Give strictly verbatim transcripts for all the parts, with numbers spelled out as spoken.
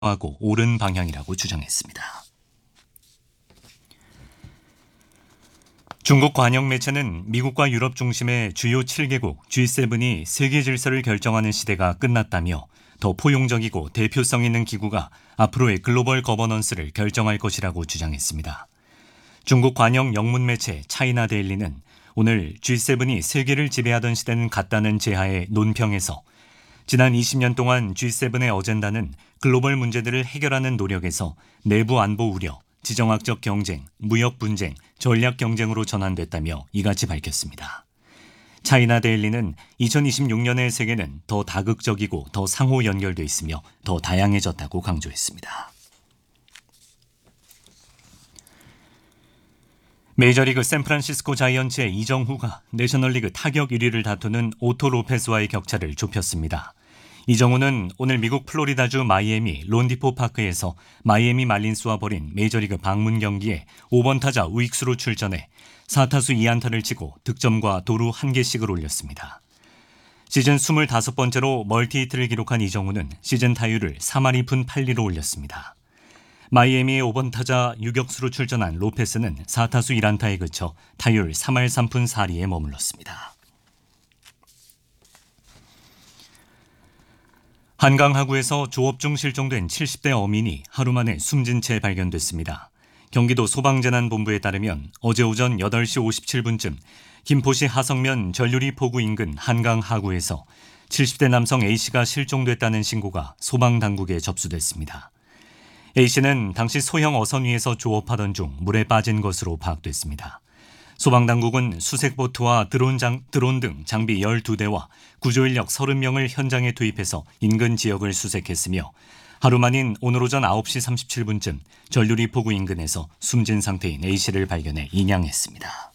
하고 옳은 방향이라고 주장했습니다. 중국 관영 매체는 미국과 유럽 중심의 주요 칠 개국 지 세븐이 세계 질서를 결정하는 시대가 끝났다며 더 포용적이고 대표성 있는 기구가 앞으로의 글로벌 거버넌스를 결정할 것이라고 주장했습니다. 중국 관영 영문 매체 차이나 데일리는 오늘 지 세븐이 세계를 지배하던 시대는 갔다는 제하의 논평에서 지난 이십 년 동안 지 세븐의 어젠다는 글로벌 문제들을 해결하는 노력에서 내부 안보 우려, 지정학적 경쟁, 무역 분쟁, 전략 경쟁으로 전환됐다며 이같이 밝혔습니다. 차이나 데일리는 이천이십육 년의 세계는 더 다극적이고 더 상호 연결돼 있으며 더 다양해졌다고 강조했습니다. 메이저리그 샌프란시스코 자이언츠의 이정후가 내셔널리그 타격 일 위를 다투는 오토 로페스와의 격차를 좁혔습니다. 이정후는 오늘 미국 플로리다주 마이애미 론디포 파크에서 마이애미 말린스와 벌인 메이저리그 방문 경기에 오 번 타자 우익수로 출전해 사 타수 이 안타를 치고 득점과 도루 한 개씩을 올렸습니다. 시즌 스물다섯 번째로 멀티히트를 기록한 이정후는 시즌 타율을 삼 할 이 푼 팔 리로 올렸습니다. 마이애미의 오 번 타자 유격수로 출전한 로페스는 사 타수 일 안타에 그쳐 타율 삼 할 삼 푼 사 리에 머물렀습니다. 한강 하구에서 조업 중 실종된 칠십 대 어민이 하루 만에 숨진 채 발견됐습니다. 경기도 소방재난본부에 따르면 어제 오전 여덟 시 오십칠 분쯤 김포시 하성면 전류리 포구 인근 한강 하구에서 칠십 대 남성 A씨가 실종됐다는 신고가 소방당국에 접수됐습니다. A씨는 당시 소형 어선 위에서 조업하던 중 물에 빠진 것으로 파악됐습니다. 소방당국은 수색보트와 드론, 장, 드론 등 장비 열두 대와 구조인력 서른 명을 현장에 투입해서 인근 지역을 수색했으며 하루 만인 오늘 오전 아홉 시 삼십칠 분쯤 전류리 포구 인근에서 숨진 상태인 A씨를 발견해 인양했습니다.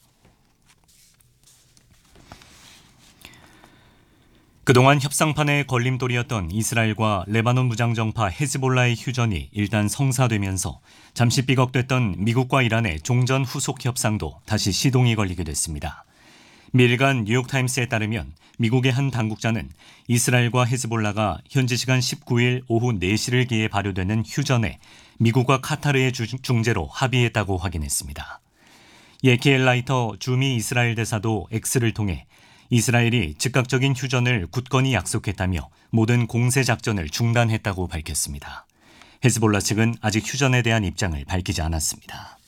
그동안 협상판의 걸림돌이었던 이스라엘과 레바논 무장정파 헤즈볼라의 휴전이 일단 성사되면서 잠시 삐걱됐던 미국과 이란의 종전 후속 협상도 다시 시동이 걸리게 됐습니다. 미일간 뉴욕타임스에 따르면 미국의 한 당국자는 이스라엘과 헤즈볼라가 현지 시간 십구 일 오후 네 시를 기해 발효되는 휴전에 미국과 카타르의 중재로 합의했다고 확인했습니다. 예키엘라이터 주미 이스라엘 대사도 X를 통해 이스라엘이 즉각적인 휴전을 굳건히 약속했다며 모든 공세 작전을 중단했다고 밝혔습니다. 헤즈볼라 측은 아직 휴전에 대한 입장을 밝히지 않았습니다.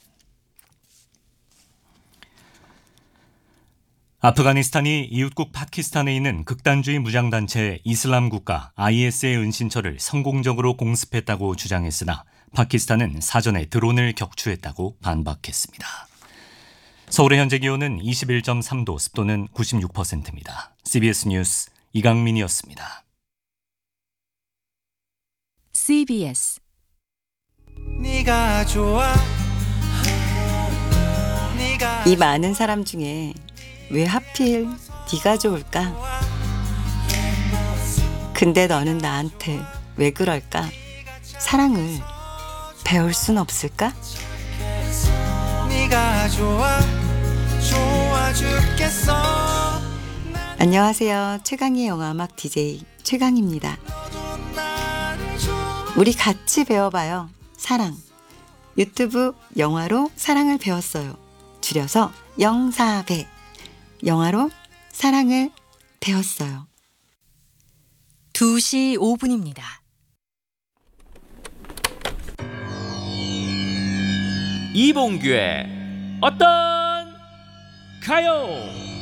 아프가니스탄이 이웃국 파키스탄에 있는 극단주의 무장단체 이슬람 국가 아이에스의 은신처를 성공적으로 공습했다고 주장했으나 파키스탄은 사전에 드론을 격추했다고 반박했습니다. 서울의 현재 기온은 이십일 점 삼 도, 습도는 구십육 퍼센트입니다. 씨비에스 뉴스 이강민이었습니다. 씨비에스 네가 좋아. 이 많은 사람 중에 왜 하필 네가 좋을까? 근데 너는 나한테 왜 그럴까? 사랑을 배울 순 없을까? 네가 좋아. 좋아 죽겠어. 안녕하세요. 최강의 영화음악 디제이 최강입니다. 우리 같이 배워봐요. 사랑. 유튜브 영화로 사랑을 배웠어요. 줄여서 영사배. 영화로 사랑을 배웠어요. 두 시 오 분입니다. 이봉규의 어떤 가요?